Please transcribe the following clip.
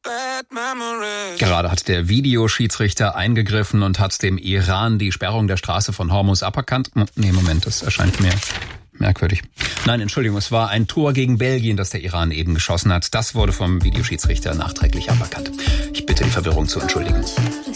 Gerade hat der Videoschiedsrichter eingegriffen und hat dem Iran die Sperrung der Straße von Hormuz aberkannt. Nee, Moment, das erscheint mir merkwürdig. Nein, Entschuldigung, es war ein Tor gegen Belgien, das der Iran eben geschossen hat. Das wurde vom Videoschiedsrichter nachträglich aberkannt. Ich bitte die Verwirrung zu entschuldigen.